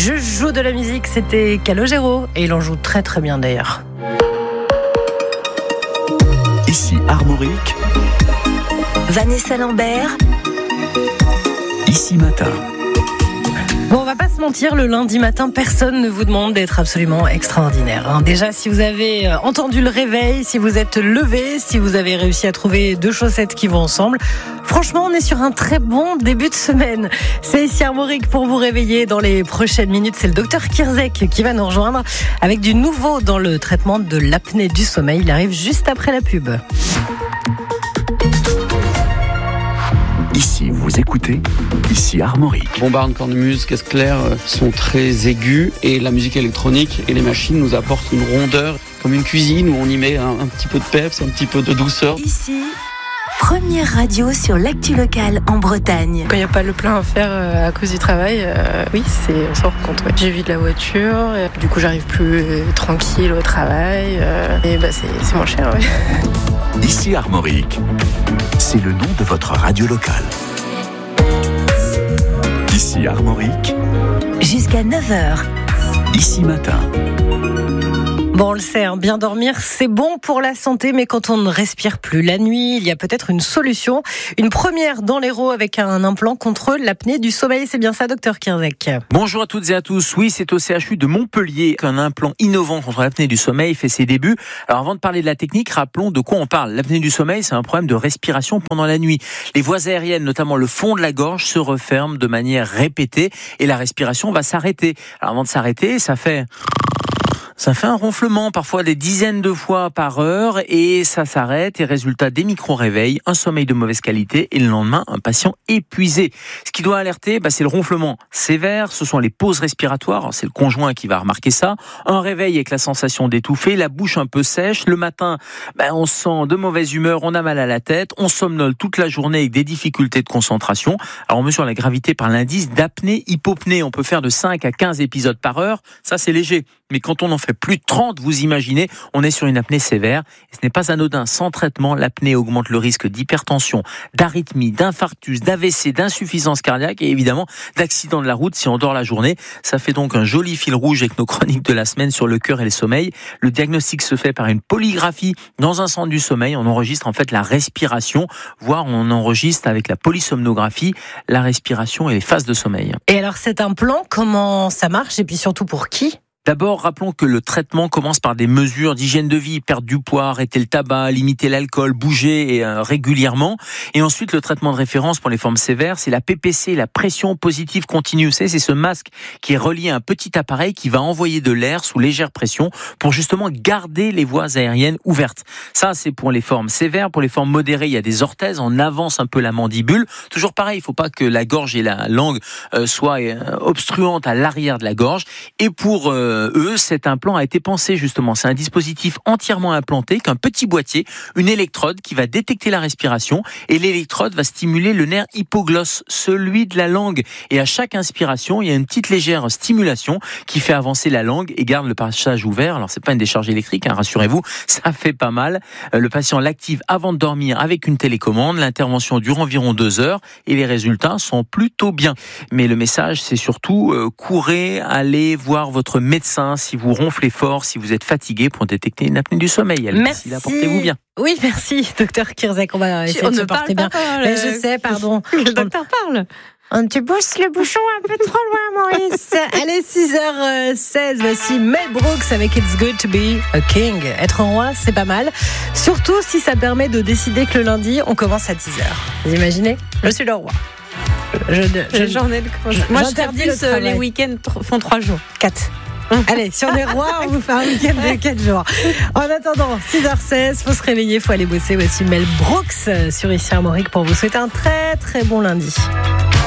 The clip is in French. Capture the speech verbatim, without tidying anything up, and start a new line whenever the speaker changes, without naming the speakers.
Je joue de la musique, c'était Calogero et il en joue très très bien d'ailleurs.
Ici Armorique,
Vanessa Lambert,
Ici Matin.
Bon, on va pas se mentir, le lundi matin, personne ne vous demande d'être absolument extraordinaire. Hein. Déjà, si vous avez entendu le réveil, si vous êtes levé, si vous avez réussi à trouver deux chaussettes qui vont ensemble, franchement, on est sur un très bon début de semaine. C'est ici Armorique pour vous réveiller. Dans les prochaines minutes, c'est le docteur Kirzek qui va nous rejoindre avec du nouveau dans le traitement de l'apnée du sommeil. Il arrive juste après la pub.
Ici, vous écoutez, ici Armorique.
Bombard, cornemuse, caisse claire sont très aigus et la musique électronique et les machines nous apportent une rondeur comme une cuisine où on y met un, un petit peu de peps, un petit peu de douceur.
Ici, première radio sur l'actu locale en Bretagne.
Quand il n'y a pas le plein à faire à cause du travail, euh, oui, c'est, on s'en rend compte. Ouais. J'ai vu de la voiture, et du coup j'arrive plus tranquille au travail euh, et bah, c'est, c'est moins cher. Ouais.
Ici Armorique, c'est le nom de votre radio locale. Ici Armorique,
jusqu'à neuf heures.
Ici Matin.
Bon, on le sait, hein, bien dormir, c'est bon pour la santé, mais quand on ne respire plus la nuit, il y a peut-être une solution. Une première dans l'Hérault avec un implant contre l'apnée du sommeil. C'est bien ça, docteur Kirzek?
Bonjour à toutes et à tous. Oui, c'est au C H U de Montpellier qu'un implant innovant contre l'apnée du sommeil fait ses débuts. Alors avant de parler de la technique, rappelons de quoi on parle. L'apnée du sommeil, c'est un problème de respiration pendant la nuit. Les voies aériennes, notamment le fond de la gorge, se referment de manière répétée et la respiration va s'arrêter. Alors avant de s'arrêter, ça fait... Ça fait un ronflement, parfois des dizaines de fois par heure, et ça s'arrête, et résultat, des micro-réveils, un sommeil de mauvaise qualité, et le lendemain, un patient épuisé. Ce qui doit alerter, bah, c'est le ronflement sévère, ce sont les pauses respiratoires, alors, c'est le conjoint qui va remarquer ça, un réveil avec la sensation d'étouffer, la bouche un peu sèche, le matin, bah, on se sent de mauvaise humeur, on a mal à la tête, on somnole toute la journée avec des difficultés de concentration. Alors on mesure la gravité par l'indice d'apnée-hypopnée, on peut faire de cinq à quinze épisodes par heure, ça c'est léger. Mais quand on en fait plus de trente, vous imaginez, on est sur une apnée sévère. Et ce n'est pas anodin. Sans traitement, l'apnée augmente le risque d'hypertension, d'arythmie, d'infarctus, d'A V C, d'insuffisance cardiaque et évidemment d'accident de la route si on dort la journée. Ça fait donc un joli fil rouge avec nos chroniques de la semaine sur le cœur et le sommeil. Le diagnostic se fait par une polygraphie dans un centre du sommeil. On enregistre en fait la respiration, voire on enregistre avec la polysomnographie la respiration et les phases de sommeil.
Et alors cet implant, comment ça marche et puis surtout pour qui ?
D'abord, rappelons que le traitement commence par des mesures d'hygiène de vie, perdre du poids, arrêter le tabac, limiter l'alcool, bouger et, euh, régulièrement. Et ensuite, le traitement de référence pour les formes sévères, c'est la P P C, la pression positive continue. C'est, c'est ce masque qui est relié à un petit appareil qui va envoyer de l'air sous légère pression pour justement garder les voies aériennes ouvertes. Ça, c'est pour les formes sévères. Pour les formes modérées, il y a des orthèses. On avance un peu la mandibule. Toujours pareil, il ne faut pas que la gorge et la langue euh, soient euh, obstruantes à l'arrière de la gorge. Et pour... Euh, eux, cet implant a été pensé justement. C'est un dispositif entièrement implanté, qu'un petit boîtier, une électrode qui va détecter la respiration et l'électrode va stimuler le nerf hypoglosse, celui de la langue. Et à chaque inspiration, il y a une petite légère stimulation qui fait avancer la langue et garde le passage ouvert. Alors c'est pas une décharge électrique, hein, rassurez-vous, ça fait pas mal. Le patient l'active avant de dormir avec une télécommande. L'intervention dure environ deux heures et les résultats sont plutôt bien. Mais le message, c'est surtout euh, courez, allez voir votre médecin si vous ronflez fort, si vous êtes fatigué pour détecter une apnée du sommeil.
Merci.
Là, portez-vous bien.
Oui, merci, docteur Kirzek. On va essayer
on
de se
ne
porter
parle
bien.
pas,
Mais
euh...
je sais, pardon.
Le docteur parle.
Tu pousses le bouchon un peu trop loin, Maurice. Allez, six heures seize, voici Mel Brooks avec It's Good to Be a King. Être un roi, c'est pas mal. Surtout si ça permet de décider que le lundi, on commence à dix heures. Vous imaginez ? Je suis le roi.
Je, je, je, journée de congé. Moi, j'interdis le les week-ends font trois jours.
Quatre. Allez, si on est roi, on vous fait un week-end de quatre jours. En attendant, six heures seize, faut se réveiller, faut aller bosser. Voici Mel Brooks sur Ici Armorique pour vous souhaiter un très très bon lundi.